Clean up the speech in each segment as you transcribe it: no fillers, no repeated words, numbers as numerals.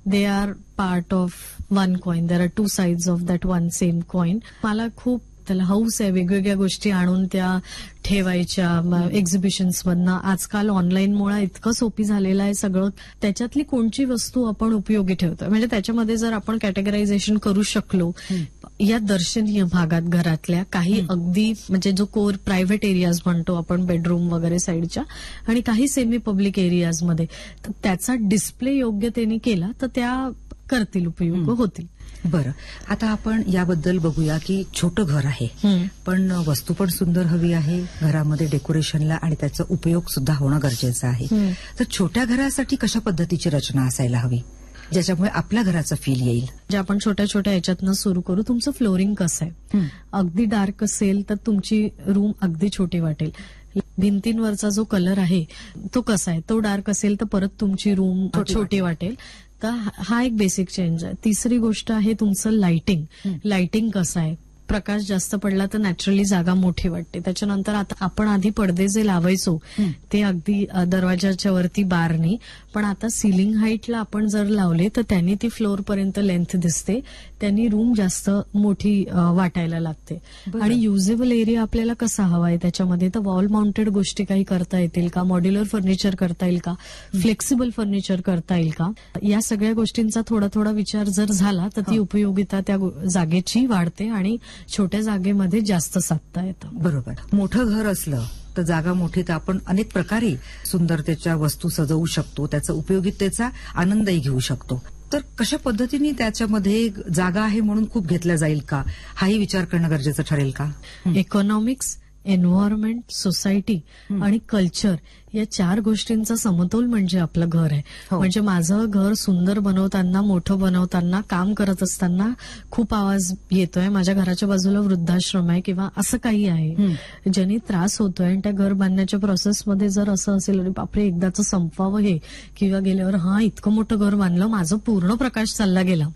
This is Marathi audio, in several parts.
They are part of one coin. There are two sides of that one same coin. मला खूप त्याला हौस आहे वेगवेगळ्या गोष्टी आणून त्या ठेवायच्या एक्झिबिशन्स मधनं. आजकाल ऑनलाईनमुळे इतकं सोपी झालेलं आहे सगळं. त्याच्यातली कोणची वस्तू आपण उपयोगी ठेवतोय म्हणजे त्याच्यामध्ये जर आपण कॅटेगरायझेशन करू शकलो या दर्शनीय भागात घरातल्या काही अगदी म्हणजे जो कोर प्रायव्हेट एरियाज म्हणतो आपण बेडरूम वगैरे साईडच्या आणि काही सेमी पब्लिक एरियाजमध्ये त्याचा डिस्प्ले योग्यतेने केला तर त्या करतील उपयोग होतील. बरं, आता आपण याबद्दल बघूया की छोटं घर आहे पण वस्तू पण सुंदर हवी आहे घरामध्ये डेकोरेशनला आणि त्याचा उपयोग सुद्धा होणं गरजेचं आहे. तर छोट्या घरासाठी कशा पद्धतीची रचना असायला हवी ज्याच्यामुळे आपल्या घराचं फील येईल? जे आपण छोट्या छोट्या याच्यातनं सुरू करू. तुमचं फ्लोरिंग कसं आहे? अगदी डार्क असेल तर तुमची रूम अगदी छोटी वाटेल. भिंतींवरचा जो कलर आहे तो कसा आहे? तो डार्क असेल तर परत तुमची रूम छोटी वाटेल. तर हा एक बेसिक चेंज आहे. तिसरी गोष्ट आहे तुमचं लाइटिंग. लाइटिंग कसं आहे? प्रकाश जास्त पडला तर नॅचरली जागा मोठी वाटते. त्याच्यानंतर आता आपण आधी पडदे जे लावायचो ते अगदी दरवाजाच्या वरती बारनी, पण आता सिलिंग हाईटला आपण जर लावले तर त्यांनी ती फ्लोर पर्यंत लेंथ दिसते. त्यांनी रूम जास्त मोठी वाटायला लागते. आणि युजेबल एरिया आपल्याला कसा हवाय त्याच्यामध्ये तर वॉल माउंटेड गोष्टी काही करता येतील का? मॉड्युलर फर्निचर करता येईल का? फ्लेक्सिबल फर्निचर करता येईल का? या सगळ्या गोष्टींचा थोडा थोडा विचार जर झाला तर ती उपयोगिता त्या जागेची वाढते आणि छोट्या जागेमध्ये जास्त साधता येतं. बरोबर. मोठं घर असलं तर जागा मोठी तर आपण अनेक प्रकारे सुंदरतेच्या वस्तू सजवू शकतो, त्याचा उपयोगितेचा आनंदही घेऊ शकतो. तर कशा पद्धतीने त्याच्यामध्ये जागा आहे म्हणून खूप घेतल्या जाईल का हाही विचार करणं गरजेचं ठरेल का? इकॉनॉमिक्स, एन्व्हायरमेंट, सोसायटी आणि कल्चर या 4 गोष्टींचा समतोल म्हणजे आपलं घर आहे. म्हणजे माझं घर सुंदर बनवताना, मोठं बनवताना, काम करत असताना खूप आवाज येतोय, माझ्या घराच्या बाजूला वृद्धाश्रम आहे किंवा असं काही आहे ज्याने त्रास होतोय आणि त्या घर बांधण्याच्या प्रोसेसमध्ये जर असं असेल अरे बापरे एकदाचं संपवावं हे किंवा गेल्यावर इतकं मोठं घर बांधलं माझं पूर्ण प्रकाश चालला गेला.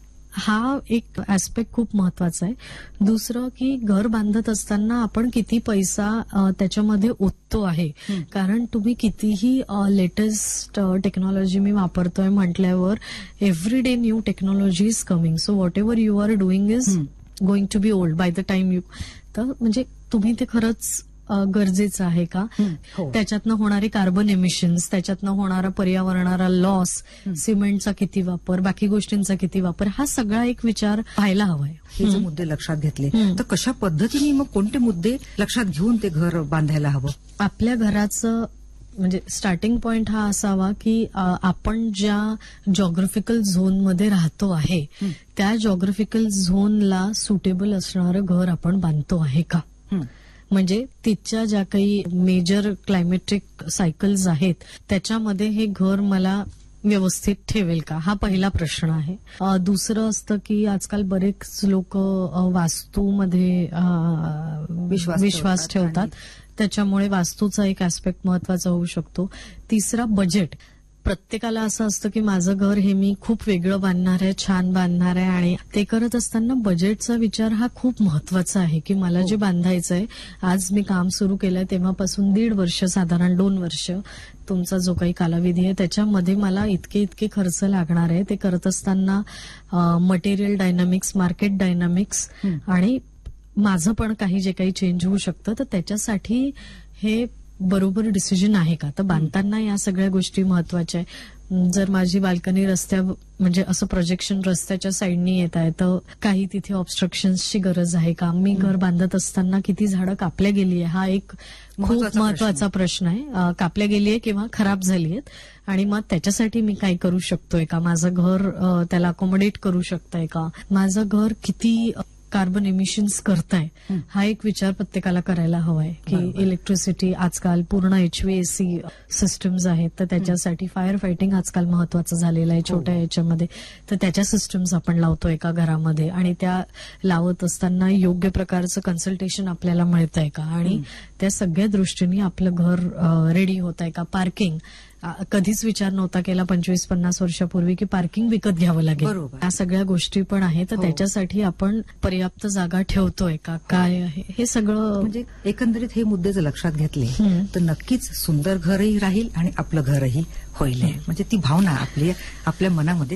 हा एक ऍस्पेक्ट खूप महत्वाचा आहे. दुसरं की घर बांधत असताना आपण किती पैसा त्याच्यामध्ये ओततो आहे. कारण तुम्ही कितीही लेटेस्ट टेक्नॉलॉजी मी वापरतोय म्हटल्यावर every day new technology is coming. So what ever you R doing is going to be old by the time you. तर म्हणजे तुम्ही ते खरंच गरजेचं आहे का? त्याच्यातनं होणारे कार्बन एमिशन्स, त्याच्यातनं होणारा पर्यावरणाला लॉस, सिमेंटचा किती वापर, बाकी गोष्टींचा किती वापर, हा सगळा एक विचार व्हायला हवाय. हे जे मुद्दे लक्षात घेतले तर कशा पद्धतीने मग कोणते मुद्दे लक्षात घेऊन ते घर बांधायला हवं? आपल्या घराचं म्हणजे स्टार्टिंग पॉइंट हा असावा की आपण ज्या जॉग्राफिकल झोनमध्ये राहतो आहे त्या जॉग्राफिकल झोनला सुटेबल असणारं घर आपण बांधतो आहे का? म्हणजे तिच्या ज्या काही मेजर क्लायमेटिक सायकल्स आहेत त्याच्यामध्ये हे घर मला व्यवस्थित ठेवेल का? हा पहिला प्रश्न आहे. दुसरं असतं की आजकाल बरेच लोक वास्तूमध्ये विश्वास ठेवतात, त्याच्यामुळे वास्तूचा एक ऍस्पेक्ट महत्वाचा होऊ शकतो. तिसरा बजेट. प्रत्येकाला असं असतं की माझं घर हे मी खूप वेगळं बांधणार आहे, छान बांधणार आहे आणि ते करत असताना बजेटचा विचार हा खूप महत्वाचा आहे की मला जे बांधायचं आहे, आज मी काम सुरू केलंय तेव्हापासून 1.5 वर्ष साधारण 2 वर्ष तुमचा जो काही कालावधी आहे त्याच्यामध्ये मला इतके खर्च लागणार आहे. ते करत असताना मटेरियल डायनामिक्स, मार्केट डायनामिक्स आणि माझं पण काही जे काही चेंज होऊ शकतं तर त्याच्यासाठी हे बरोबर डिसिजन आहे का? तर बांधताना या सगळ्या गोष्टी महत्वाच्या आहे. जर माझी बाल्कनी म्हणजे असं प्रोजेक्शन रस्त्याच्या साईडनी येत आहे तर काही तिथे ऑब्स्ट्रक्शन्सची गरज आहे का? मी घर बांधत असताना किती झाडं कापल्या गेली आहे हा एक खूप महत्वाचा प्रश्न आहे. कापल्या गेली आहे किंवा खराब झाली आहेत आणि मग त्याच्यासाठी मी काय करू शकतोय का? माझं घर त्याला अकोमोडेट करू शकतंय का? माझं घर किती कार्बन एमिशन्स करताय हा एक विचार प्रत्येकाला करायला हवाय की इलेक्ट्रिसिटी आजकाल पूर्ण HVAC सिस्टम्स आहेत तर त्याच्यासाठी फायर फायटिंग आजकाल महत्वाचं झालेलं आहे छोट्या याच्यामध्ये. तर त्याच्या सिस्टम्स आपण लावतोय का घरामध्ये आणि त्या लावत असताना योग्य प्रकारचं कन्सल्टेशन आपल्याला मिळतंय का? आणि त्या सगळ्या दृष्टीने आपलं घर रेडी होत आहे का? पार्किंग कधीच विचार नव्हता केला 25-50 वर्षापूर्वी की पार्किंग विकत घ्यावं लागेल. या सगळ्या गोष्टी पण आहेत तर त्याच्यासाठी आपण पर्याप्त जागा ठेवतोय का? काय आहे हे सगळं म्हणजे एकंदरीत हे मुद्दे जर लक्षात घेतले तर नक्कीच सुंदर घरही राहील आणि आपलं घरही होईल. म्हणजे ती भावना आपल्या मनामध्ये